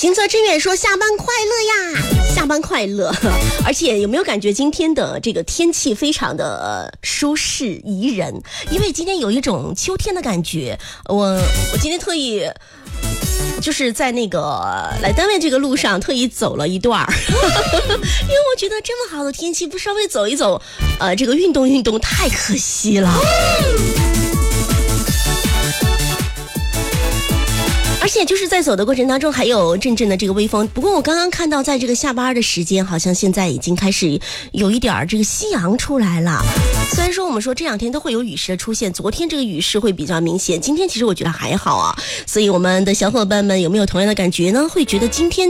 行则志远说下班快乐呀，下班快乐。而且有没有感觉今天的这个天气非常的舒适宜人？因为今天有一种秋天的感觉。我今天特意就是在那个来单位这个路上特意走了一段因为我觉得这么好的天气不稍微走一走这个运动运动太可惜了。而且就是在走的过程当中还有阵阵的这个微风。不过我刚刚看到在这个下班的时间好像现在已经开始有一点这个夕阳出来了。虽然说我们说这两天都会有雨势的出现，昨天这个雨势会比较明显，今天其实我觉得还好啊。所以我们的小伙伴们有没有同样的感觉呢？会觉得今天